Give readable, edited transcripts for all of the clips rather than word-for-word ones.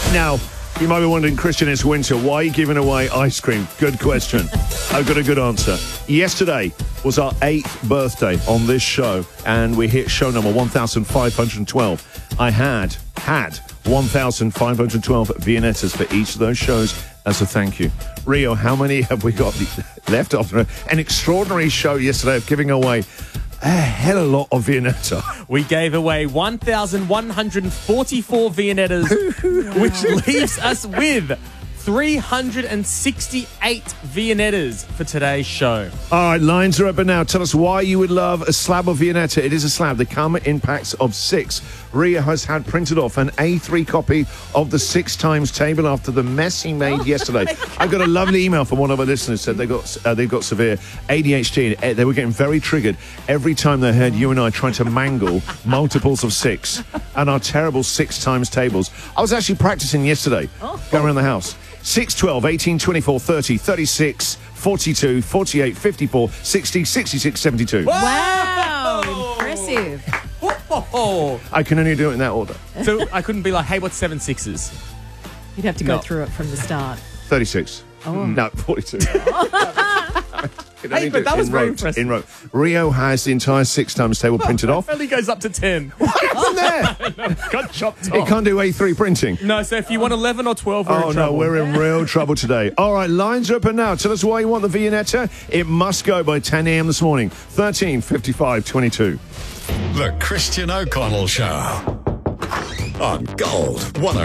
Now, you might be wondering, Christian, it's winter. Why are you giving away ice cream? Good question. I've got a good answer. Yesterday was our 8th birthday on this show, and we hit show number 1,512. I had 1,512 Viennettas for each of those shows as a thank you. Rio, how many have we got left after an extraordinary show yesterday of giving away a hell of a lot of Viennetta? We gave away 1,144 Viennettas, which leaves us with 368 Viennettas for today's show. All right, lines are open now. Tell us why you would love a slab of Viennetta. It is a slab. They come in packs of 6. Ria has had printed off an A3 copy of the 6 times table after the mess he made yesterday. I got a lovely email from one of our listeners said they've got severe ADHD. And they were getting very triggered every time they heard you and I trying to mangle multiples of 6 and our terrible 6 times tables. I was actually practicing yesterday, going around the house. 6, 12, 18, 24, 30, 36, 42, 48, 54, 60, 66, 72. Wow, impressive. I can only do it in that order. So I couldn't be like, hey, what's 7 6s? You'd have to go through it from the start. 36. No, 42. Hey, but that was very impressive. In row. Rio has the entire 6 times table printed off. It only goes up to 10. What happened there? Got chopped off. It can't do A3 printing. No, so if you want 11 or 12, we're in trouble. No, we're in real trouble today. All right, lines are open now. Tell us why you want the Viennetta. It must go by 10 a.m. this morning. 13 55 22. The Christian O'Connell Show on Gold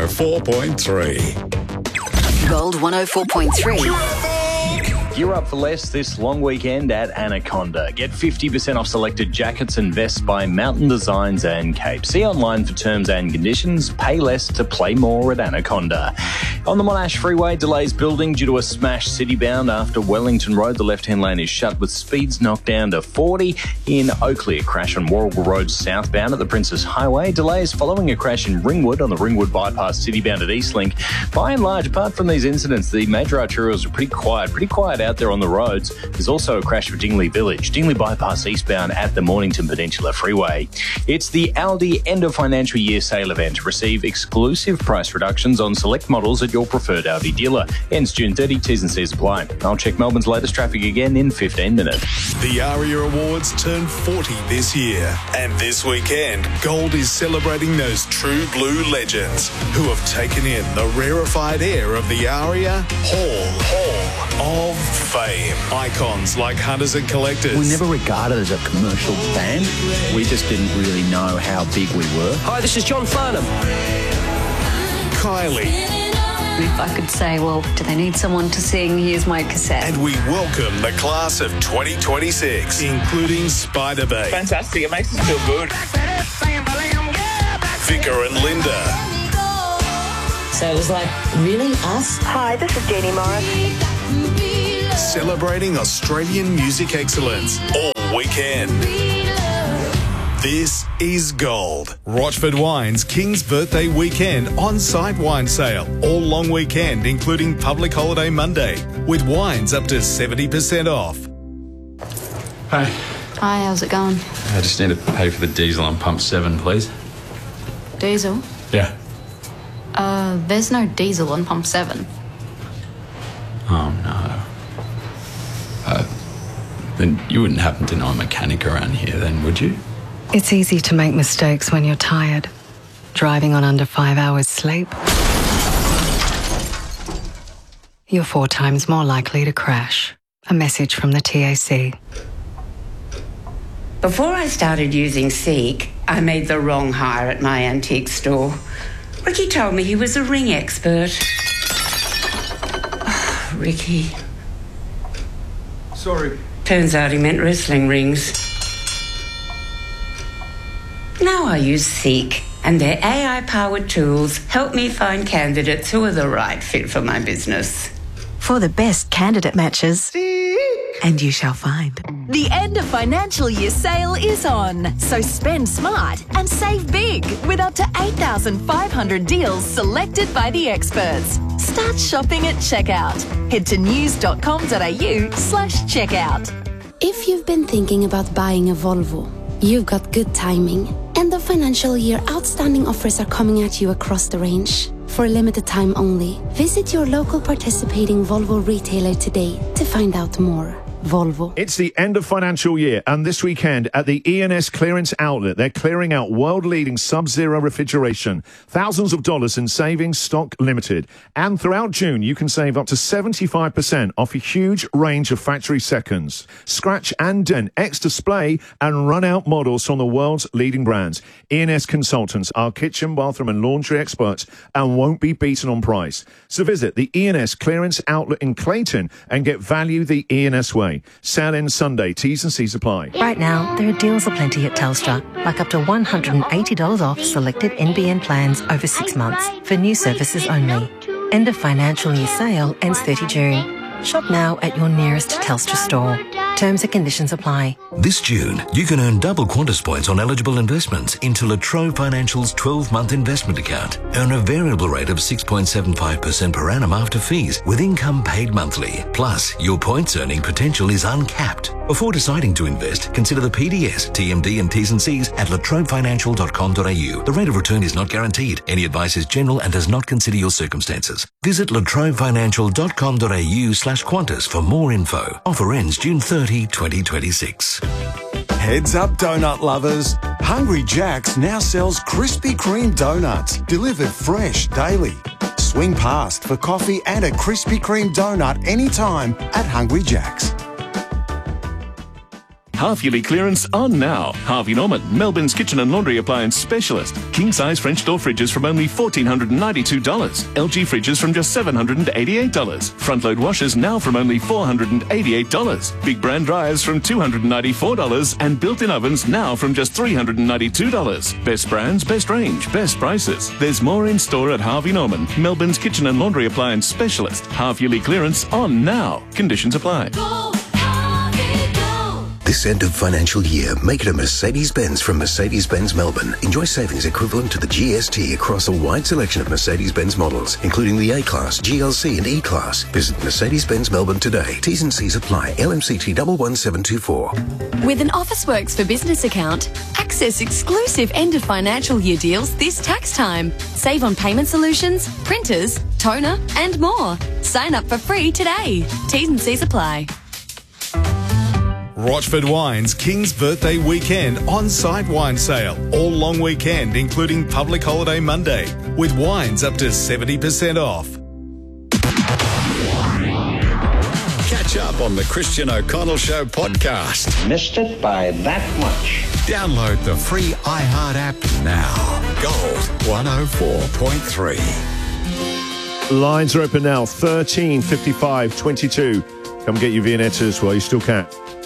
104.3. Gold 104.3. Gear up for less this long weekend at Anaconda. Get 50% off selected jackets and vests by Mountain Designs and Cape. See online for terms and conditions. Pay less to play more at Anaconda. On the Monash Freeway, delays building due to a smashed citybound after Wellington Road. The left-hand lane is shut with speeds knocked down to 40. In Oakley, a crash on Warragul Road southbound at the Princess Highway. Delays following a crash in Ringwood on the Ringwood Bypass citybound at Eastlink. By and large, apart from these incidents, the major arterials are pretty quiet out there on the roads. There's also a crash for Dingley Village, Dingley Bypass eastbound at the Mornington Peninsula Freeway. It's the Aldi end of financial year sale event. Receive exclusive price reductions on select models at your preferred Aldi dealer. Ends June 30, T's and C's apply. I'll check Melbourne's latest traffic again in 15 minutes. The ARIA Awards turn 40 this year. And this weekend, Gold is celebrating those true blue legends who have taken in the rarefied air of the ARIA Hall of Fame. Icons like Hunters and Collectors. We never regarded as a commercial band. We just didn't really know how big we were. Hi, this is John Farnham. Kylie. If I could say, well, do they need someone to sing? Here's my cassette. And we welcome the class of 2026, including Spider-Bait. Fantastic, it makes us feel good. Vicar and Linda. So it was like, really, us? Hi, this is Jeannie Morris. Celebrating Australian music excellence all weekend. This is Gold. Rochford Wine's King's Birthday Weekend on-site wine sale. All long weekend, including public holiday Monday, with wines up to 70% off. Hi. Hi, how's it going? I just need to pay for the diesel on pump 7, please. Diesel? Yeah. There's no diesel on pump 7. Oh, no. Then you wouldn't happen to know a mechanic around here then, would you? It's easy to make mistakes when you're tired. Driving on under 5 hours sleep. You're 4 times more likely to crash. A message from the TAC. Before I started using Seek, I made the wrong hire at my antique store. Ricky told me he was a ring expert. Oh, Ricky. Sorry. Turns out he meant wrestling rings. Now I use Seek, and their AI-powered tools help me find candidates who are the right fit for my business. For the best candidate matches, and you shall find. The end of financial year sale is on, so spend smart and save big with up to 8,500 deals selected by the experts. Start shopping at checkout. Head to news.com.au/checkout. If you've been thinking about buying a Volvo, you've got good timing. End of financial year outstanding offers are coming at you across the range. For a limited time only, visit your local participating Volvo retailer today to find out more. Volvo. It's the end of financial year, and this weekend at the ENS Clearance Outlet, they're clearing out world-leading Sub-Zero refrigeration. Thousands of dollars in savings, stock limited. And throughout June, you can save up to 75% off a huge range of factory seconds. Scratch and dent, X-Display, and run-out models from the world's leading brands. ENS consultants are kitchen, bathroom, and laundry experts and won't be beaten on price. So visit the ENS Clearance Outlet in Clayton and get value the ENS way. Sale ends Sunday. T's and C's apply. Right now, there are deals aplenty at Telstra, like up to $180 off selected NBN plans over 6 months for new services only. End of financial year sale ends 30 June. Shop now at your nearest Telstra store. Terms and conditions apply. This June, you can earn double Qantas points on eligible investments into La Trobe Financial's 12-month investment account. Earn a variable rate of 6.75% per annum after fees, with income paid monthly. Plus, your points earning potential is uncapped. Before deciding to invest, consider the PDS, TMD and T's and C's at latrobefinancial.com.au. The rate of return is not guaranteed. Any advice is general and does not consider your circumstances. Visit latrobefinancial.com.au/Qantas for more info. Offer ends June 30, 2026. Heads up, donut lovers. Hungry Jack's now sells Krispy Kreme donuts, delivered fresh daily. Swing past for coffee and a Krispy Kreme donut anytime at Hungry Jack's. Half-yearly clearance on now. Harvey Norman, Melbourne's kitchen and laundry appliance specialist. King-size French door fridges from only $1,492. LG fridges from just $788. Front-load washers now from only $488. Big brand dryers from $294. And built-in ovens now from just $392. Best brands, best range, best prices. There's more in store at Harvey Norman, Melbourne's kitchen and laundry appliance specialist. Half-yearly clearance on now. Conditions apply. This end of financial year, make it a Mercedes-Benz from Mercedes-Benz Melbourne. Enjoy savings equivalent to the GST across a wide selection of Mercedes-Benz models, including the A-Class, GLC and E-Class. Visit Mercedes-Benz Melbourne today. T's and C's apply. LMCT 11724. With an Officeworks for Business account, access exclusive end of financial year deals this tax time. Save on payment solutions, printers, toner and more. Sign up for free today. T's and C's apply. Rochford Wines King's Birthday Weekend on-site wine sale. All long weekend, including public holiday Monday, with wines up to 70% off. Catch up on the Christian O'Connell Show podcast. Missed it by that much. Download the free iHeart app now. Gold 104.3. Lines are open now. 13 55 22. Come get your Viennettas while you still can.